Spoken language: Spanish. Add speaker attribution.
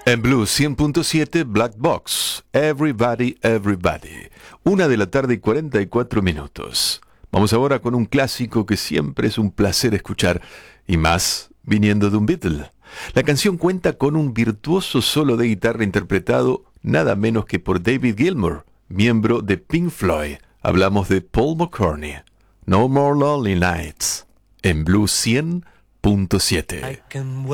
Speaker 1: En Blue 100.7 Black Box, Everybody, Everybody. 1:44 PM. Vamos ahora con un clásico que siempre es un placer escuchar, y más viniendo de un Beatle. La canción cuenta con un virtuoso solo de guitarra interpretado nada menos que por David Gilmour, miembro de Pink Floyd. Hablamos de Paul McCartney. No More Lonely Nights, en Blue 100.7.